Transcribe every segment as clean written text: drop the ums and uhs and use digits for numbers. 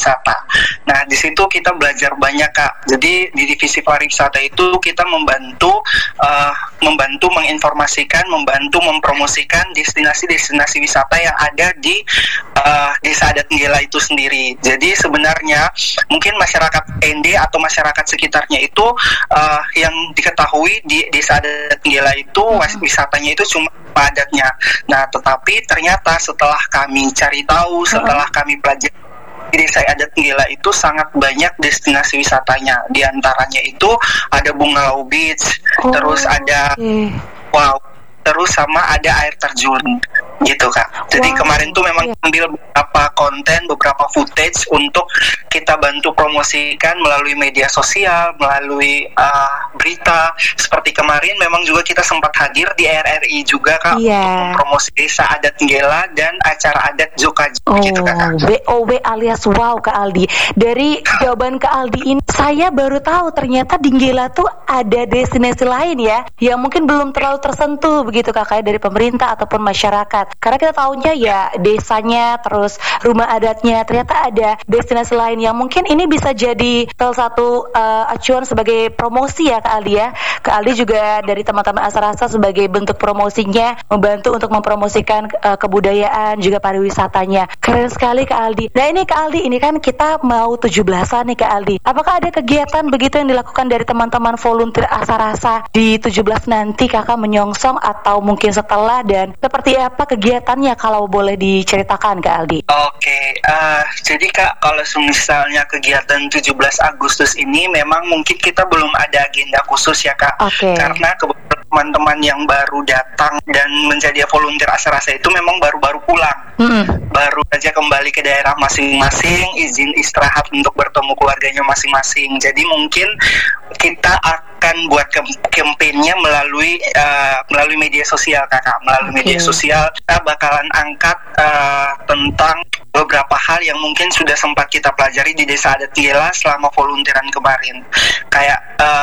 pariwisata. Nah, di situ kita belajar banyak, Kak. Jadi di divisi pariwisata itu kita membantu menginformasikan, membantu mempromosikan destinasi-destinasi wisata yang ada di Desa Adat Nggela itu sendiri. Jadi sebenarnya mungkin masyarakat ND atau masyarakat sekitarnya itu yang diketahui di Desa Adat Nggela itu wisatanya itu cuma adatnya. Nah, tetapi ternyata setelah kami cari tahu, setelah kami pelajari, di Desa Adat Nggela itu sangat banyak destinasi wisatanya. Di antaranya itu ada Bungalau Beach, terus ada terus sama ada air terjun gitu, Kak. Jadi kemarin tuh memang ambil beberapa konten, beberapa footage untuk kita bantu promosikan melalui media sosial, melalui berita. Seperti kemarin memang juga kita sempat hadir di RRI juga, Kak, untuk mempromosi Desa Adat Nggela dan acara adat Jokaji gitu, Kak. WOW alias wow, Kak Aldi. Dari jawaban Kak Aldi ini saya baru tahu ternyata di Nggela tuh ada destinasi lain ya yang mungkin belum terlalu tersentuh begitu, Kak, dari pemerintah ataupun masyarakat. Karena kita tahunya ya desanya, terus rumah adatnya, ternyata ada destinasi lain yang mungkin ini bisa jadi salah satu acuan sebagai promosi ya, Kak Aldi ya. Kak Aldi juga dari teman-teman Asarasa sebagai bentuk promosinya membantu untuk mempromosikan kebudayaan juga pariwisatanya. Keren sekali, Kak Aldi. Nah ini Kak Aldi, ini kan kita mau 17-an nih, Kak Aldi. Apakah ada kegiatan begitu yang dilakukan dari teman-teman volunteer Asarasa di 17 nanti, Kakak menyongsong atau mungkin setelah, dan seperti apa kegiatannya kalau boleh diceritakan, Kak Aldi? Oke, jadi Kak, kalau misalnya kegiatan 17 Agustus ini memang mungkin kita belum ada agenda khusus ya, Kak. Karena teman-teman yang baru datang dan menjadi volunteer Asarasa itu memang baru-baru pulang. Baru aja kembali ke daerah masing-masing, izin istirahat untuk bertemu keluarganya masing-masing. Jadi mungkin kita akan buat kampanye melalui media sosial, Kakak. Melalui media sosial kita bakalan angkat tentang beberapa hal yang mungkin sudah sempat kita pelajari di Desa Adat Nggela selama volunteeran kemarin. Kayak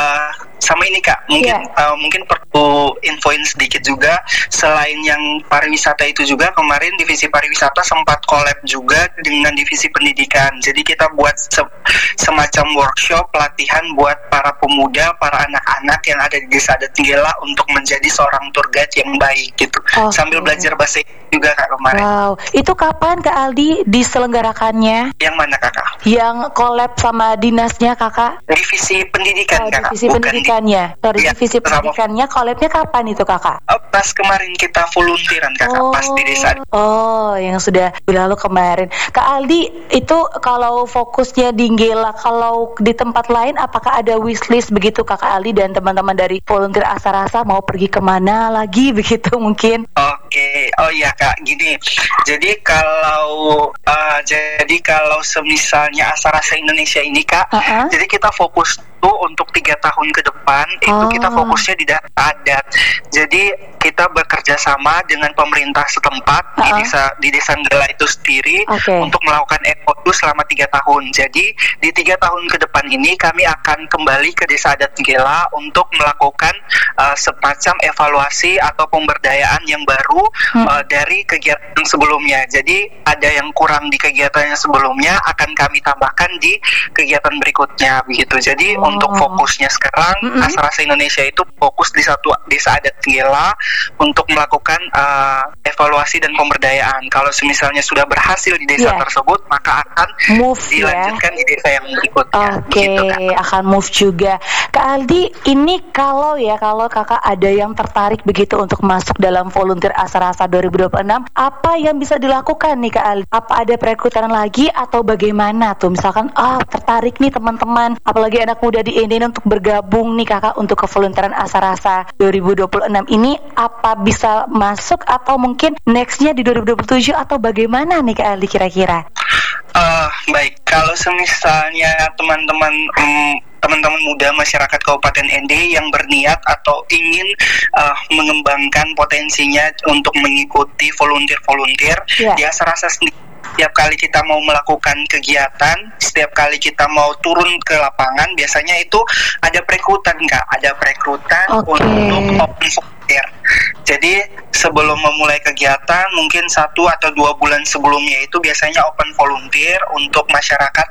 sama ini, Kak, mungkin perlu infoin sedikit juga. Selain yang pariwisata itu juga, kemarin divisi pariwisata sempat collab juga dengan divisi pendidikan. Jadi kita buat semacam workshop pelatihan buat para pemuda, para anak-anak yang ada di Desa Adat Nggela untuk menjadi seorang tour guide yang baik gitu. Sambil belajar bahasa Inggris juga, Kak, kemarin. Wow, itu kapan, Kak Aldi, diselenggarakannya? Yang mana, Kakak? Yang collab sama dinasnya, Kakak? Divisi pendidikan, Kakak. Divisi pendidikannya. Divisi pendidikannya collabnya kapan itu, Kakak? Pas kemarin kita volunteeran, Kakak, pas di desa. Yang sudah berlalu kemarin. Kak Aldi, itu kalau fokusnya di Nggela, kalau di tempat lain apakah ada wishlist begitu, Kakak Aldi dan teman-teman dari volunteer Asarasa mau pergi kemana lagi begitu mungkin? Oh iya, Kak, gini. Jadi kalau semisalnya Asarasa Indonesia ini, Kak, jadi kita fokus tuh untuk 3 tahun ke depan itu kita fokusnya di daerah adat. Jadi kita bekerja sama dengan pemerintah setempat di Desa Nggela itu sendiri untuk melakukan EOU selama 3 tahun. Jadi di 3 tahun ke depan ini kami akan kembali ke Desa Adat Nggela untuk melakukan semacam evaluasi atau pemberdayaan yang baru dari kegiatan sebelumnya. Jadi ada yang kurang di kegiatan yang sebelumnya akan kami tambahkan di kegiatan berikutnya begitu. Jadi untuk fokusnya sekarang Asarasa Indonesia itu fokus di satu Desa Adat Nggela untuk melakukan evaluasi dan pemberdayaan. Kalau misalnya sudah berhasil di desa tersebut, maka akan dilanjutkan di desa yang berikutnya. Gitu, akan move juga. Kak Aldi, ini kalau Kakak ada yang tertarik begitu untuk masuk dalam volunteer Asarasa 2026, apa yang bisa dilakukan nih, Kak Aldi? Apa ada perekrutan lagi atau bagaimana tuh? Misalkan tertarik nih teman-teman, apalagi anak muda di Indonesia untuk bergabung nih, Kakak, untuk ke volunteeran Asarasa 2026 ini, apa bisa masuk atau mungkin nextnya di 2027 atau bagaimana nih, Kak Aldi kira-kira? Baik, kalau misalnya teman-teman muda masyarakat Kabupaten ND yang berniat atau ingin mengembangkan potensinya untuk mengikuti volunteer di Asarasa sendiri, setiap kali kita mau melakukan kegiatan, setiap kali kita mau turun ke lapangan, biasanya itu ada perekrutan, Kak. Ada perekrutan untuk open volunteer. Jadi sebelum memulai kegiatan, mungkin 1 atau 2 bulan sebelumnya itu biasanya open volunteer untuk masyarakat